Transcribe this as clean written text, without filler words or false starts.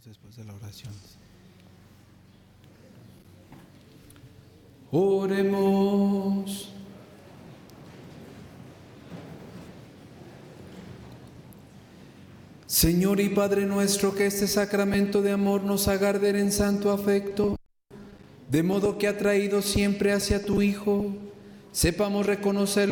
Después de la oración. Oremos. Señor y Padre nuestro, que este sacramento de amor nos haga arder en santo afecto, de modo que atraídos siempre hacia tu Hijo, sepamos reconocerlo